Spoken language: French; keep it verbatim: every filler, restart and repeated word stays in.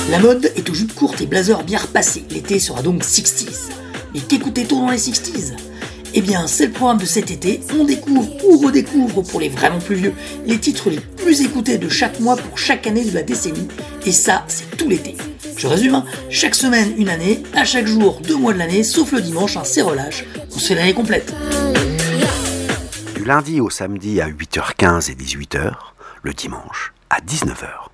La mode est aux jupes courtes et blazers bien repassés. L'été sera donc sixties. Mais qu'écoutait-on dans les sixties ? Eh bien, c'est le programme de cet été. On découvre ou redécouvre, pour les vraiment plus vieux, les titres les plus écoutés de chaque mois pour chaque année de la décennie. Et ça, c'est tout l'été. Je résume, hein. Chaque semaine, une année. À chaque jour, deux mois de l'année. Sauf le dimanche, hein, c'est relâche. On se fait l'année complète. Du lundi au samedi à huit heures quinze et dix-huit heures. Le dimanche à dix-neuf heures.